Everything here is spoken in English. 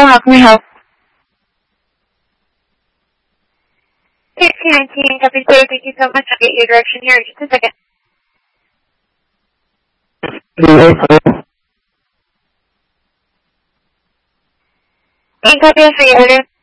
how can we help? 1619, copy sir. Thank you so much. I'll get your direction here in just a second. And copy us for your order.